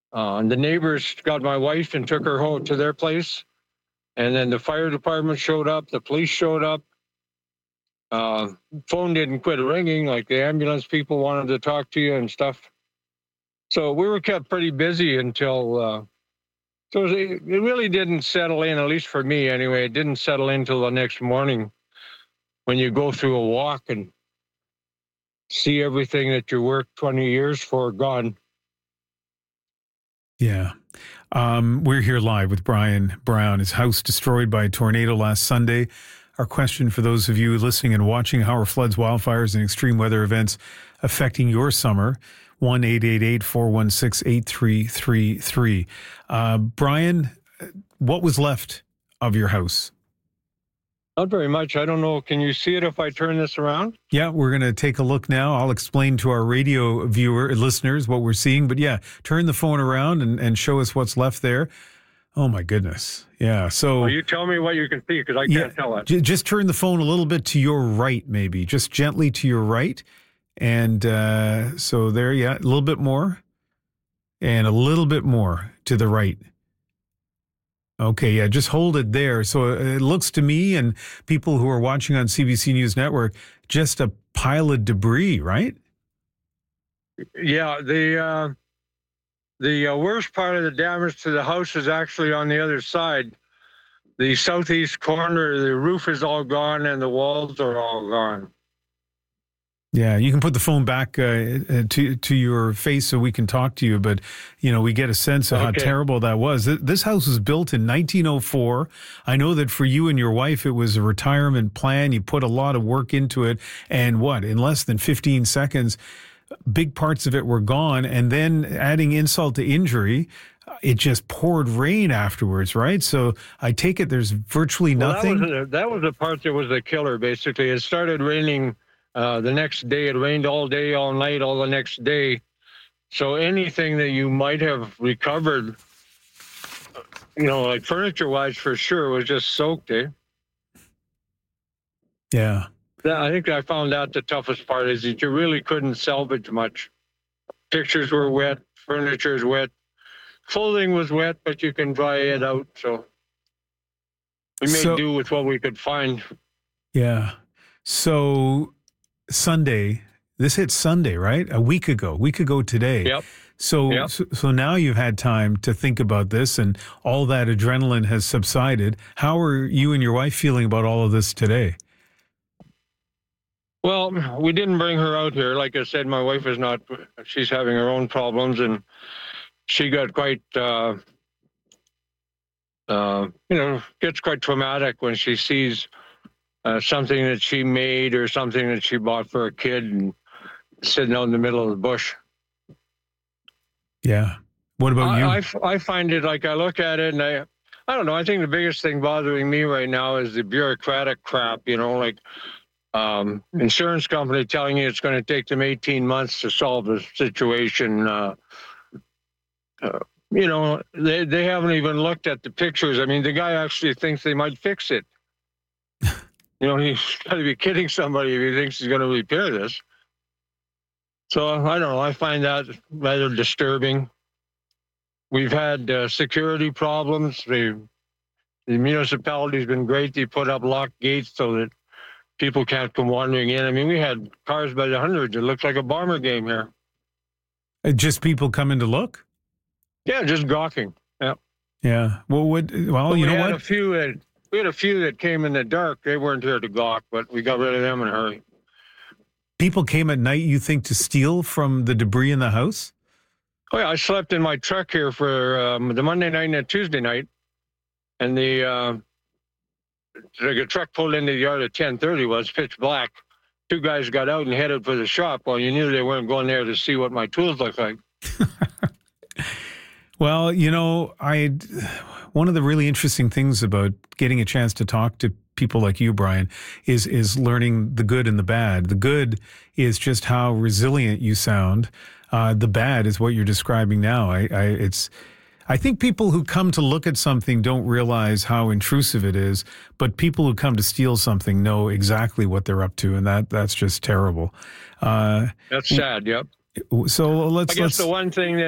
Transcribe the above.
And the neighbors got my wife and took her home to their place. And then the fire department showed up. The police showed up. Phone didn't quit ringing. Like the ambulance people wanted to talk to you and stuff. So we were kept pretty busy until. So it really didn't settle in, at least for me anyway. It didn't settle in until the next morning when you go through a walk and see everything that you worked 20 years for gone. Yeah. We're here live with Brian Brown. His house destroyed by a tornado last Sunday. Our question for those of you listening and watching, how are floods, wildfires, and extreme weather events affecting your summer? 1-888-416-8333. Brian, what was left of your house? Not very much. I don't know. Can you see it if I turn this around? Yeah, we're going to take a look now. I'll explain to our radio listeners what we're seeing. But yeah, turn the phone around and show us what's left there. Oh, my goodness. Yeah. So well, you tell me what you can see because I can't tell it. Just turn the phone a little bit to your right, maybe. Just gently to your right. And so there, yeah, a little bit more. And a little bit more to the right. Okay, yeah, just hold it there. So it looks to me and people who are watching on CBC News Network, just a pile of debris, right? Yeah, the worst part of the damage to the house is actually on the other side. The southeast corner, the roof is all gone and the walls are all gone. Yeah, you can put the phone back to your face so we can talk to you, but, you know, we get a sense of how terrible that was. This house was built in 1904. I know that for you and your wife, it was a retirement plan. You put a lot of work into it, and in less than 15 seconds, big parts of it were gone, and then adding insult to injury, it just poured rain afterwards, right? So I take it there's virtually nothing. That was the part that was the killer, basically. It started raining the next day. It rained all day, all night, all the next day. So anything that you might have recovered, you know, like furniture-wise for sure, was just soaked, eh? Yeah. I think I found out the toughest part is that you really couldn't salvage much. Pictures were wet, furniture's wet, clothing was wet, but you can dry it out. So we made do with what we could find. Yeah. So Sunday, this hit Sunday, right? A week ago today. Yep. So now you've had time to think about this and all that adrenaline has subsided. How are you and your wife feeling about all of this today? Well, we didn't bring her out here. Like I said, my wife is not, she's having her own problems, and she got quite, gets quite traumatic when she sees something that she made or something that she bought for a kid and sitting out in the middle of the bush. Yeah. What about you? I find it, like, I look at it and I don't know. I think the biggest thing bothering me right now is the bureaucratic crap, you know, like insurance company telling you it's going to take them 18 months to solve the situation. You know, they haven't even looked at the pictures. I mean, the guy actually thinks they might fix it. You know, he's got to be kidding somebody if he thinks he's going to repair this. So I don't know. I find that rather disturbing. We've had security problems. The municipality's been great. They put up locked gates so that people can't come wandering in. I mean, we had cars by the hundreds. It looks like a Bomber game here. Just people coming to look? Yeah, just gawking. Yeah. Yeah. Well, you know what? We had a few that came in the dark. They weren't here to gawk, but we got rid of them in a hurry. People came at night, you think, to steal from the debris in the house? Oh, yeah. I slept in my truck here for the Monday night and the Tuesday night. And the truck pulled into the yard at 10:30. Was pitch black. Two guys got out and headed for the shop. Well, you knew they weren't going there to see what my tools look like. Well, you know, one of the really interesting things about getting a chance to talk to people like you, Brian, is learning the good and the bad. The good is just how resilient you sound. The bad is what you're describing now. I think people who come to look at something don't realize how intrusive it is, but people who come to steal something know exactly what they're up to, and that's just terrible. That's sad. Yep. So I guess the one thing that